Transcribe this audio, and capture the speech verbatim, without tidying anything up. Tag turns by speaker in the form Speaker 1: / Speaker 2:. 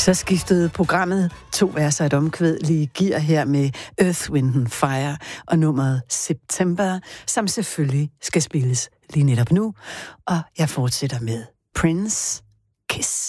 Speaker 1: Så skiftede programmet to verser et omkvæd lige gear her med Earth, Wind and Fire og nummeret September, som selvfølgelig skal spilles lige netop nu. Og jeg fortsætter med Prince, Kiss.